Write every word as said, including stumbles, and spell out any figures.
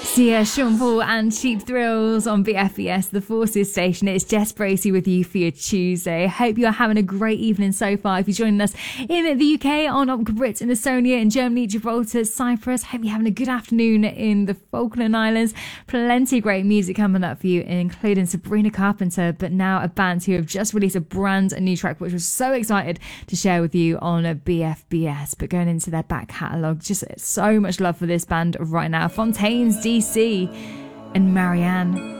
Yeah, Sean Paul and Cheap Thrills on B F B S, the Forces station. It's Jess Bracey with you for your Tuesday. Hope you're having a great evening so far. If you're joining us in the U K, on Opca Brits, in Estonia, in Germany, Gibraltar, Cyprus, hope you're having a good afternoon in the Falkland Islands. Plenty of great music coming up for you, including Sabrina Carpenter, but now a band who have just released a brand new track, which we're so excited to share with you on B F B S. But going into their back catalogue, just so much love for this band right now. Fontaines D C and Marianne.